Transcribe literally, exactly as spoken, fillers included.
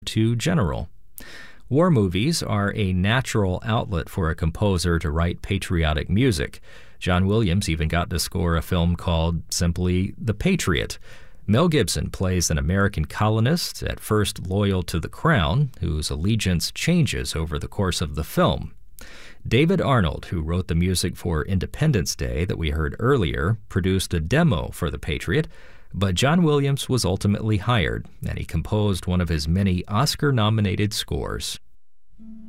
to general. War movies are a natural outlet for a composer to write patriotic music. John Williams even got to score a film called simply The Patriot. Mel Gibson plays an American colonist, at first loyal to the crown, whose allegiance changes over the course of the film. David Arnold, who wrote the music for Independence Day that we heard earlier, produced a demo for The Patriot, but John Williams was ultimately hired, and he composed one of his many Oscar-nominated scores.